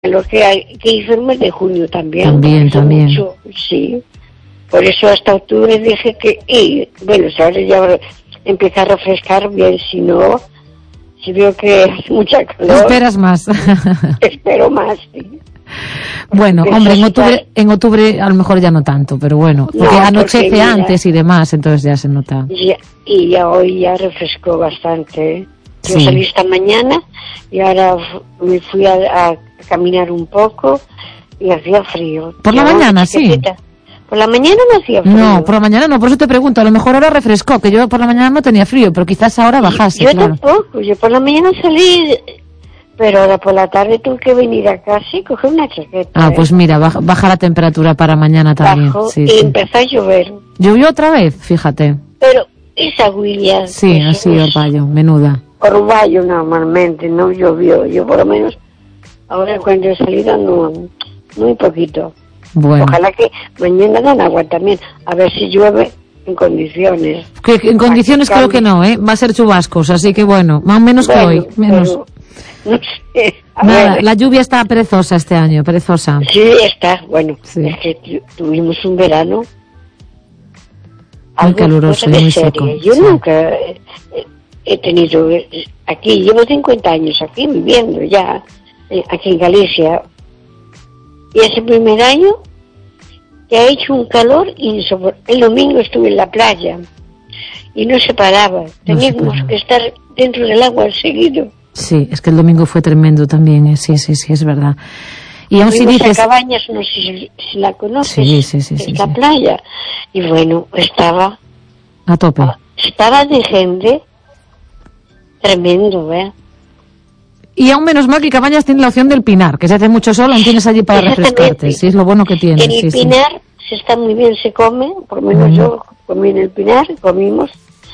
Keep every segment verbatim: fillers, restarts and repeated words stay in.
lo que, hay, que hizo el mes de junio también. También, también. Mucho, sí. Por eso hasta octubre dije que, y bueno, si ahora ya empieza a refrescar bien, si no, si veo que hace mucha calor. Esperas más. Espero más, sí. Bueno, Porque hombre, en está... octubre, en octubre a lo mejor ya no tanto, pero bueno, porque no, anochece porque mira, antes y demás, entonces ya se nota. Y, y ya hoy ya refrescó bastante, ¿eh? Yo Sí. salí esta mañana y ahora me fui a, a caminar un poco y hacía frío. ¿Por la Llevaba mañana, chaquetita. Por la mañana no hacía frío. No, por la mañana no, por eso te pregunto, a lo mejor ahora refrescó, que yo por la mañana no tenía frío, pero quizás ahora bajase, Yo claro. tampoco, yo por la mañana salí, pero ahora por la tarde tuve que venir a casa y coger una chaqueta. Ah, ¿eh? pues mira, baja, baja la temperatura para mañana también. Bajo Sí, y sí. empezó a llover. Llovió otra vez, fíjate. Pero esa huilla... Sí, pues, así, Orvallo, menuda. Orvallo normalmente, no llovió. Yo por lo menos, ahora cuando he salido, no, muy poquito. Bueno. Ojalá que mañana dan agua también, a ver si llueve en condiciones. Que, que en condiciones creo que no, ¿eh? Va a ser chubascos, así que bueno, más o menos Bueno, que hoy, menos. pero, no sé, a Nada, ver. la lluvia está perezosa este año, perezosa. Sí, está, bueno, Sí. es que tu- tuvimos un verano Muy algo caluroso fuera y de muy serie. seco. Yo Sí. nunca he, he tenido, eh, aquí, llevo cincuenta años aquí viviendo ya, eh, aquí en Galicia, y ese primer año que ha hecho un calor insoportable. El domingo estuve en la playa y no se paraba, teníamos paraba. que estar dentro del agua seguido. Sí, es que el domingo fue tremendo también, ¿eh? Sí, sí, sí, es verdad. Y aún si Fuimos dices... a Cabañas, no sé si, si la conoces, Sí, sí, sí, sí, esta sí. playa, y bueno, estaba, A tope. estaba de gente tremendo, ¿eh? Y aún menos mal que Cabañas tiene la opción del Pinar, que se hace mucho sol, aún tienes allí para Exactamente. refrescarte. Sí, es lo bueno que tiene. En el Sí, sí. Pinar se está muy bien, se come, por lo menos Ujú. yo comí en el Pinar, comimos,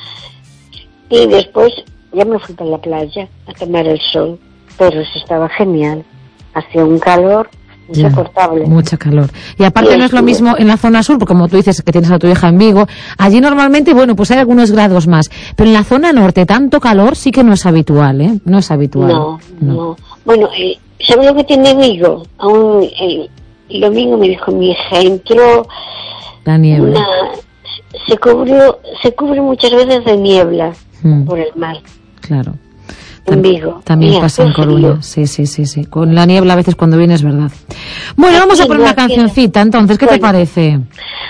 y después ya me fui para la playa a tomar el sol, pero se estaba genial, hacía un calor Ya, insoportable. mucha calor. Y aparte Y no es lo estuve- mismo en la zona sur, porque como tú dices que tienes a tu hija en Vigo, allí normalmente, bueno, pues hay algunos grados más, pero en la zona norte tanto calor sí que no es habitual, ¿eh? No es habitual. No, no. Bueno, eh, ¿sabes lo que tiene Vigo? Aún el, el domingo me dijo mi hija, entró La niebla. una... Se cubrió, se cubre muchas veces de niebla Mm, por el mar, claro. en Tam- Vigo. También Mira, pasa en qué frío. Coruña. Sí, sí, sí, sí. Con la niebla a veces cuando viene es verdad. Bueno, vamos a Aquí poner no, una aquí no. cancioncita entonces, ¿qué te Bueno. parece?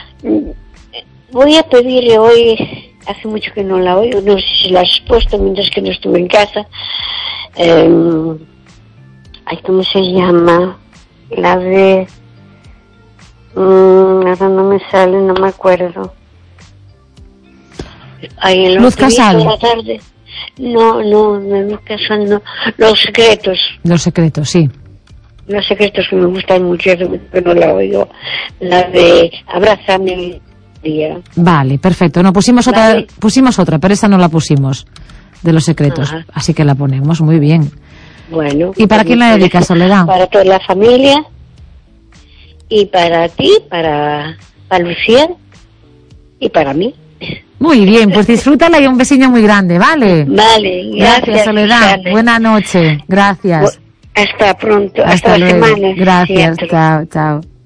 Voy a pedirle hoy, hace mucho que no la oigo, no sé si la has puesto mientras que no estuve en casa. Eh, ay, ¿cómo se llama? La de... Mm, ahora no me sale, no me acuerdo. Ay, el Luz otro día Casal. por la tarde. No, no, no, Luz Casal no. Los secretos. Los secretos, sí. Los secretos que me gustan mucho, hace mucho que no la oigo. La de Abrázame el día. Vale, perfecto. No, pusimos otra, Vale. pusimos otra, pero esa no la pusimos, de los secretos. Ajá. Así que la ponemos, muy bien. Bueno. ¿Y para quién la dedicas, Soledad? Para toda la familia. Y para ti, para, para Lucía. Y para mí. Muy bien, pues disfrútala y un besiño muy grande, ¿vale? Vale, Gracias, gracias. Soledad. Susana. Buena noche. Gracias. Bu- Hasta pronto, hasta, Hasta la luego. semana. Gracias. Siempre. Chao, chao.